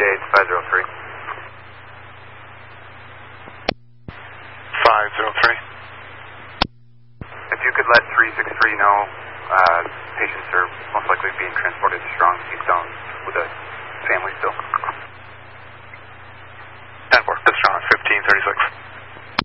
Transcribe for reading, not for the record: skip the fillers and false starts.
It's 503. 503. If you could let 363 know, patients are most likely being transported to Strong Keystone with a